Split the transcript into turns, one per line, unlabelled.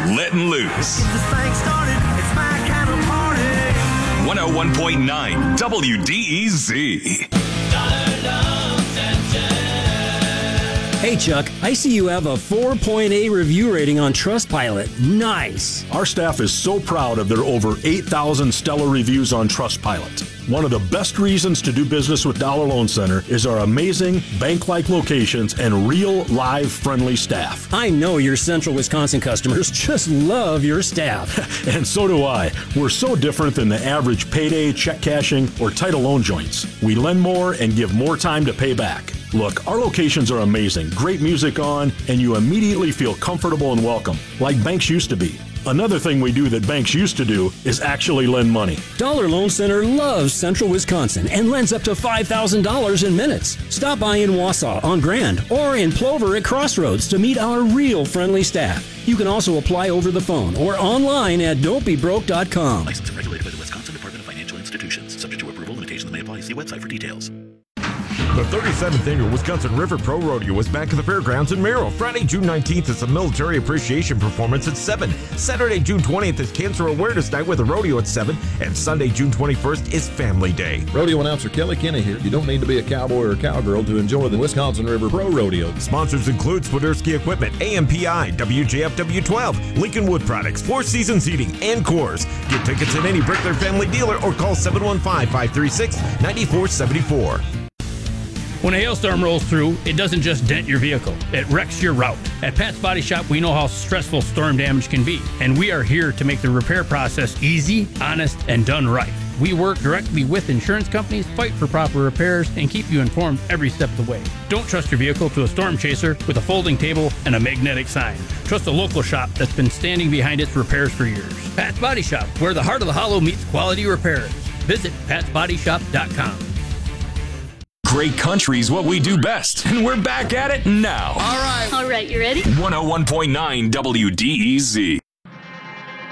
letting loose.
Get this thing started, it's my kind of party.
101.9 WDEZ.
Hey Chuck, I see you have a 4.8 review rating on Trustpilot. Nice.
Our staff is so proud of their over 8,000 stellar reviews on Trustpilot. One of the best reasons to do business with Dollar Loan Center is our amazing bank-like locations and real, live, friendly staff.
I know your Central Wisconsin customers just love your staff.
And so do I. We're so different than the average payday, check cashing, or title loan joints. We lend more and give more time to pay back. Look, our locations are amazing, great music on, and you immediately feel comfortable and welcome, like banks used to be. Another thing we do that banks used to do is actually lend money.
Dollar Loan Center loves Central Wisconsin and lends up to $5,000 in minutes. Stop by in Wausau on Grand or in Plover at Crossroads to meet our real friendly staff. You can also apply over the phone or online at don'tbebroke.com.
Licensed and regulated by the Wisconsin Department of Financial Institutions. Subject to approval, limitations may apply. See website for details.
The 37th Annual Wisconsin River Pro Rodeo is back at the fairgrounds in Merrill. Friday, June 19th is a military appreciation performance at 7. Saturday, June 20th is Cancer Awareness Night with a rodeo at 7. And Sunday, June 21st is Family Day.
Rodeo announcer Kelly Kenny here. You don't need to be a cowboy or a cowgirl to enjoy the Wisconsin River Pro Rodeo.
Sponsors include Swiderski Equipment, AMPI, WJFW 12, Lincoln Wood Products, Four Seasons Heating, and Coors. Get tickets at any Brickler family dealer or call 715-536-9474.
When a hailstorm rolls through, it doesn't just dent your vehicle, it wrecks your route. At Pat's Body Shop, we know how stressful storm damage can be, and we are here to make the repair process easy, honest, and done right. We work directly with insurance companies, fight for proper repairs, and keep you informed every step of the way. Don't trust your vehicle to a storm chaser with a folding table and a magnetic sign. Trust a local shop that's been standing behind its repairs for years. Pat's Body Shop, where the heart of the hollow meets quality repairs. Visit patsbodyshop.com.
Great country's what we do best, and we're back at it now.
All right, you ready?
101.9 WDEZ.